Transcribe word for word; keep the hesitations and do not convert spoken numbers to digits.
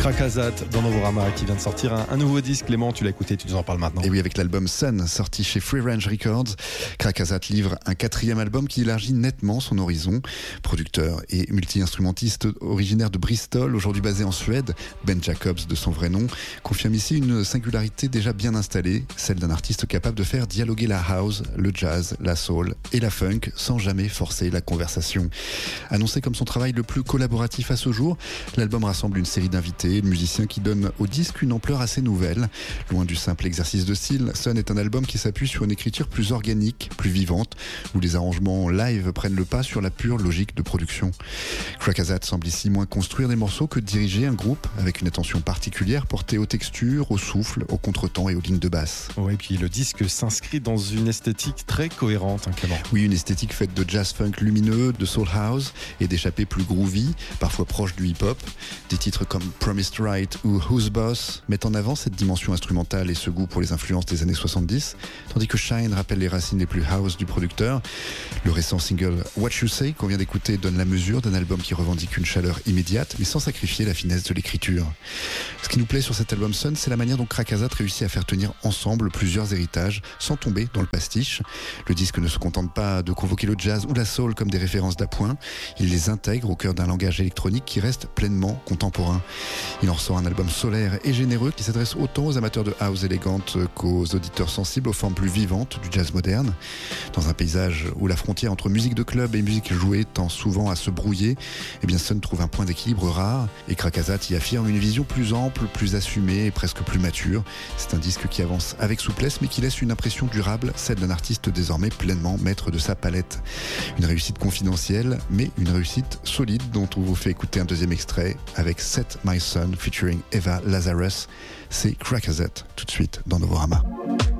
Krakazat dans Novorama qui vient de sortir un, un nouveau disque. Clément, tu l'as écouté, tu nous en parles maintenant. Et oui, avec l'album Sun, sorti chez Free Range Records, Krakazat livre un quatrième album qui élargit nettement son horizon. Producteur et multi-instrumentiste originaire de Bristol, aujourd'hui basé en Suède, Ben Jacobs de son vrai nom, confirme ici une singularité déjà bien installée, celle d'un artiste capable de faire dialoguer la house, le jazz, la soul et la funk sans jamais forcer la conversation. Annoncé comme son travail le plus collaboratif à ce jour, l'album rassemble une série d'invités, de musiciens qui donnent au disque une ampleur assez nouvelle. Loin du simple exercice de style, Sun est un album qui s'appuie sur une écriture plus organique, plus vivante, où les arrangements live prennent le pas sur la pure logique de production. Krakazat semble ici moins construire des morceaux que diriger un groupe, avec une attention particulière portée aux textures, au souffle, au contretemps et aux lignes de basse. Oui, et puis le disque s'inscrit dans une esthétique très cohérente, hein, Clément. Oui, une esthétique faite de jazz funk lumineux, de soul house et d'échappées plus groovy, parfois proches du hip-hop. Des titres comme Promised Right ou Who's Boss mettent en avant cette dimension instrumentale et ce goût pour les influences des années soixante-dix, tandis que Shine rappelle les racines les plus house du producteur. Le récent single What You Say qu'on vient d'écouter donne la mesure d'un album qui revendique une chaleur immédiate mais sans sacrifier la finesse de l'écriture. Ce qui nous plaît sur cet album Sun, c'est la manière dont Krakazat réussit à faire tenir ensemble plusieurs héritages sans tomber dans le pastiche. Le disque ne se contente pas de convoquer le jazz ou la soul comme des références d'appoint, il les intègre au cœur d'un langage électronique qui reste pleinement contemporain. Il en ressort un album solaire et généreux qui s'adresse autant aux amateurs de house élégante qu'aux auditeurs sensibles aux formes plus vivantes du jazz moderne. Dans un paysage où la frontière entre musique de club et musique jouée tend souvent à se brouiller, eh bien Sun trouve un point d'équilibre rare et Krakazat y affirme une vision plus ample, plus assumée et presque plus mature. C'est un disque qui avance avec souplesse mais qui laisse une impression durable, celle d'un artiste désormais pleinement maître de sa palette. Une réussite confidentielle mais une réussite solide dont on vous fait écouter un deuxième extrait avec Set My Sun featuring Eva Lazarus. C'est Krakazat tout de suite dans Novorama.